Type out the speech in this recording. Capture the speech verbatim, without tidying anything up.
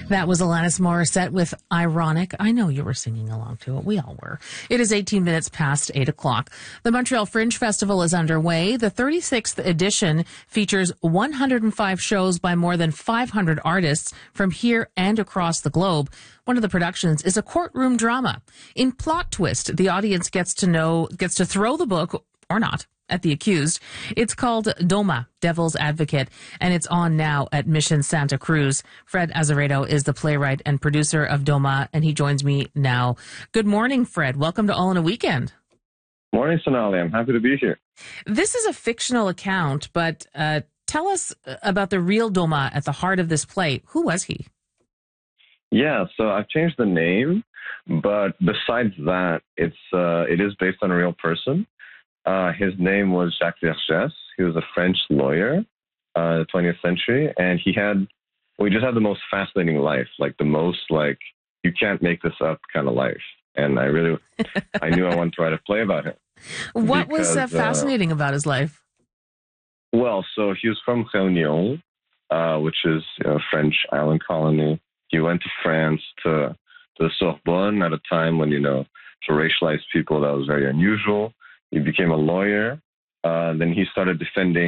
That was Alanis Morissette with Ironic. I know you were singing along to it. We all were. It is eighteen minutes past eight o'clock. The Montreal Fringe Festival is underway. The thirty-sixth edition features one hundred five shows by more than five hundred artists from here and across the globe. One of the productions is a courtroom drama. In Plot Twist, the audience gets to know, gets to throw the book, or not, at the accused. It's called Doma, Devil's Advocate, and it's on now at Mission Santa Cruz. Fred Azeredo is the playwright and producer of Doma, and he joins me now. Good morning, Fred. Welcome to All in a Weekend. Morning, Sonali. I'm happy to be here. This is a fictional account, but uh, tell us about the real Doma at the heart of this play. Who was he? Yeah, so I've changed the name, but besides that, it's uh, it is based on a real person. Uh, his name was Jacques Vergès. He was a French lawyer, uh, the twentieth century, and he had, well, he just had the most fascinating life, like the most, like, you can't make this up kind of life. And I really, I knew I wanted to write a play about him. What because, was uh, fascinating uh, about his life? Well, so he was from Réunion, uh, which is a French island colony. He went to France to, to the Sorbonne at a time when, you know, for racialized people, that was very unusual. He became a lawyer. Uh, then he started defending